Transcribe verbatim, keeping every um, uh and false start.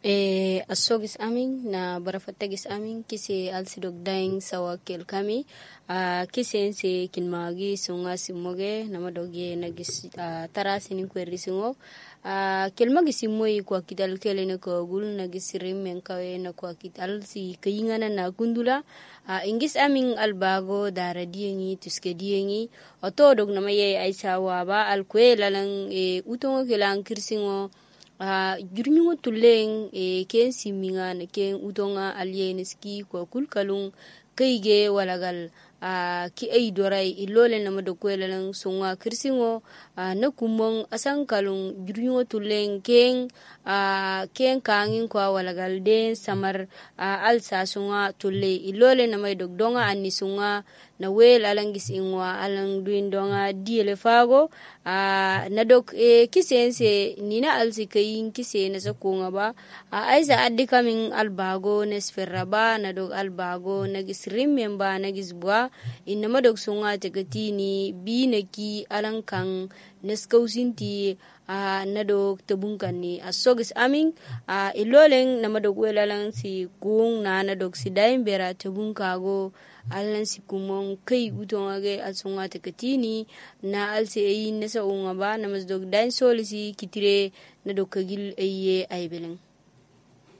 E asogis amin na barafatagis amin kise alsidog daing sawa kel kami a kise se kinmagi sunga simoge namadoge nagis uh, tarasinin kwerri singo a kelmagi simoi kwa kital kelene ko gul nagis rimmen kawe na kwa kital si kayingana na gundula a ingis amin albago dara diengi tuske diengi otodog namaye aisa waba alkwe lalang e utongo kelang kirsingo Uh, jurnyungo tuleng e ken siminga na ken utonga alieneski ko kulkalung kaige walagal uh, ki ay doray ilole na madokwela lang sunga kirsingo uh, na kumong asang kalung jurnyungo tuleng ken uh, ken kangin kwa walagal den samar uh, alsa sunga tulle ilole na may dogdonga ani sunga na wel alang gisingwa alang duindonga diele fago a uh, nadok e kisense nina alsi kayin kise na sakunga ba a uh, aiza addi kaming albago nesferra ba nadok albago nagisrim memba nagisbwa inna madok sunga tegatini binaki alang kang neskausinti a uh, nadok tabungkan ni asogis aming a uh, iloleng na madok welalang si kung na nadok si daimbera tabungkago alan si kumong kay utong age al sunga tekatini na al si ayin nasa unga ba na mas dog dain soli si kitire na dog kagil aye ay beleng.